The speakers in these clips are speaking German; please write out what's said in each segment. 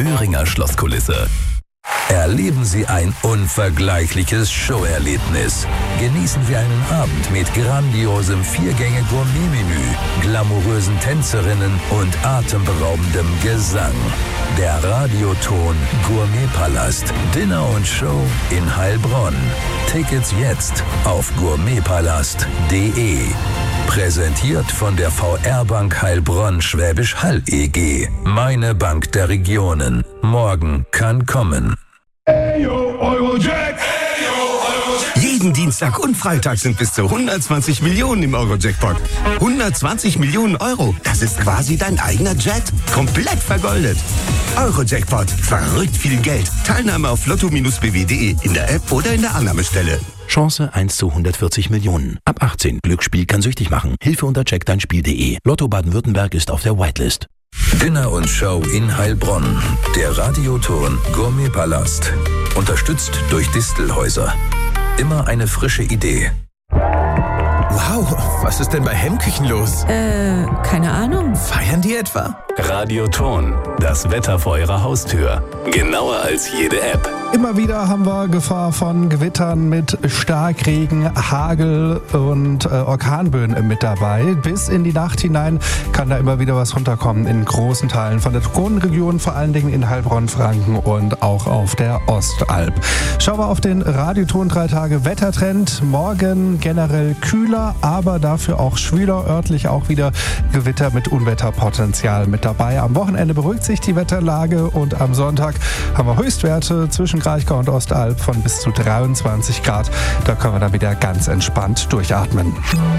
Öhringer Schlosskulisse. Erleben Sie ein unvergleichliches Showerlebnis. Genießen Sie einen Abend mit grandiosem Viergänge-Gourmet-Menü, glamourösen Tänzerinnen und atemberaubendem Gesang. Der Radioton Gourmetpalast, Dinner und Show in Heilbronn. Tickets jetzt auf gourmetpalast.de. Präsentiert von der VR Bank Heilbronn Schwäbisch Hall EG. Meine Bank der Regionen. Morgen kann kommen. Eyo, Eurojack! Jeden Dienstag und Freitag sind bis zu 120 Millionen im Euro-Jackpot. 120 Millionen Euro, das ist quasi dein eigener Jet. Komplett vergoldet. Euro-Jackpot, verrückt viel Geld. Teilnahme auf lotto-bw.de, in der App oder in der Annahmestelle. Chance 1 zu 140 Millionen. Ab 18. Glücksspiel kann süchtig machen. Hilfe unter checkdeinspiel.de. Lotto Baden-Württemberg ist auf der Whitelist. Dinner und Show in Heilbronn. Der Radioton Gourmetpalast. Unterstützt durch Distelhäuser. Immer eine frische Idee. Wow, was ist denn bei Hemmküchen los? Keine Ahnung. Feiern die etwa? Radioton, das Wetter vor Ihrer Haustür. Genauer als jede App. Immer wieder haben wir Gefahr von Gewittern mit Starkregen, Hagel und Orkanböen mit dabei. Bis in die Nacht hinein kann da immer wieder was runterkommen in großen Teilen von der Kronenregion, vor allen Dingen in Heilbronn, Franken und auch auf der Ostalb. Schauen wir auf den Radioton 3 Tage Wettertrend. Morgen generell kühler, aber dafür auch schwüler, örtlich auch wieder Gewitter mit Unwetterpotenzial mit dabei. Am Wochenende beruhigt sich die Wetterlage und am Sonntag haben wir Höchstwerte zwischen Kraichgau und Ostalb von bis zu 23 Grad. Da können wir dann wieder ganz entspannt durchatmen.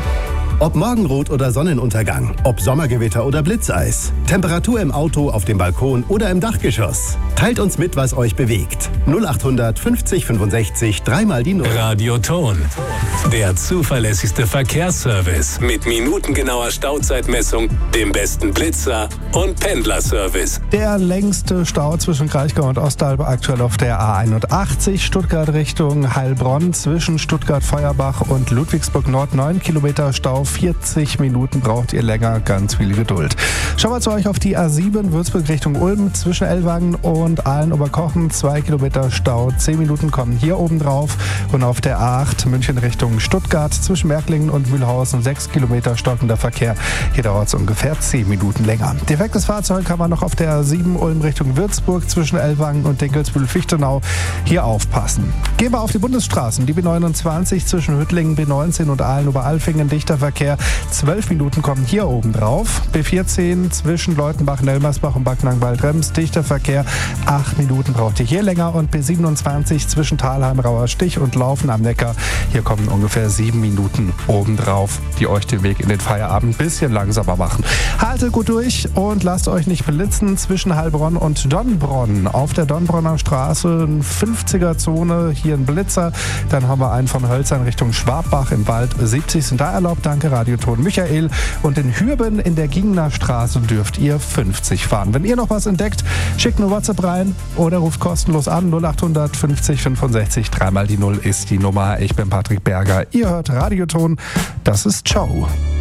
Ob Morgenrot oder Sonnenuntergang, ob Sommergewitter oder Blitzeis, Temperatur im Auto, auf dem Balkon oder im Dachgeschoss. Teilt uns mit, was euch bewegt. 0800 50 65 3 die 0. Radioton, der zuverlässigste Verkehrsservice mit minutengenauer Stauzeitmessung, dem besten Blitzer und Pendlerservice. Der längste Stau zwischen Kraichgau und Ostalb aktuell auf der A81 Stuttgart Richtung Heilbronn zwischen Stuttgart-Feuerbach und Ludwigsburg Nord 9 Kilometer Stau. 40 Minuten braucht ihr länger, ganz viel Geduld. Schauen wir zu euch auf die A7 Würzburg Richtung Ulm zwischen Ellwangen und Aalen-Oberkochen 2 Kilometer Stau. 10 Minuten kommen hier oben drauf und auf der A8 München Richtung Stuttgart zwischen Märklingen und Mühlhausen 6 Kilometer stockender Verkehr. Hier dauert es ungefähr 10 Minuten länger. Defektes Fahrzeug haben wir noch auf der A7 Ulm Richtung Würzburg zwischen Ellwangen und Dinkelsbühl-Fichtenau. Hier aufpassen. Gehen wir auf die Bundesstraßen. Die B29 zwischen Hüttlingen, B19 und Aalen-Oberalfingen dichter Verkehr. 12 Minuten kommen hier oben drauf. B14 zwischen Leutenbach, Nelmersbach und Backnang-Waldrems. Dichter Verkehr. 8 Minuten braucht ihr hier länger. Und B27 zwischen Thalheim, Rauerstich und Laufen am Neckar. Hier kommen ungefähr 7 Minuten oben drauf, die euch den Weg in den Feierabend ein bisschen langsamer machen. Haltet gut durch und lasst euch nicht belitzen zwischen Heilbronn und Donnbronn. Auf der Donnbronner Straße eine 50er-Zone. Hier ein Blitzer. Dann haben wir einen von Hölzern Richtung Schwabbach im Wald. 70 sind da erlaubt. Danke, Radioton Michael. Und in Hürben in der Gingner Straße dürft ihr 50 fahren. Wenn ihr noch was entdeckt, schickt eine WhatsApp rein oder ruft kostenlos an. 0800 50 65 3 die 0 ist die Nummer. Ich bin Patrick Berger. Ihr hört Radioton. Das ist Ciao.